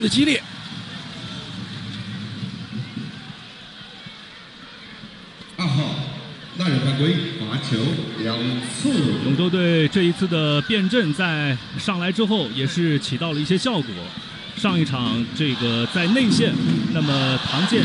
的激烈。 2号，那人犯规，罚球2次。 永州队这一次的变阵在上来之后也是起到了一些效果。上一场这个在内线，那么唐健。